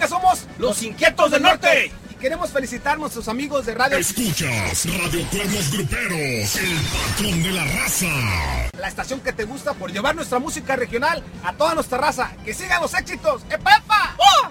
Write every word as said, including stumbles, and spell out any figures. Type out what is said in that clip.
acá somos Los Inquietos del Norte. Y queremos felicitar a nuestros amigos de Radio... Escuchas Radio Cuernos Gruperos, el patrón de la raza. La estación que te gusta por llevar nuestra música regional a toda nuestra raza. ¡Que sigan los éxitos! ¡Epa, epa! ¡Oh!